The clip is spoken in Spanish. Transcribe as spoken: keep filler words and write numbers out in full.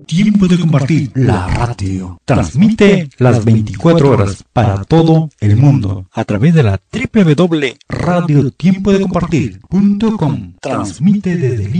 Tiempo de Compartir, la radio. Transmite las veinticuatro horas para todo el mundo a través de la doble u doble u doble u punto radio tiempo de compartir punto com. Transmite desde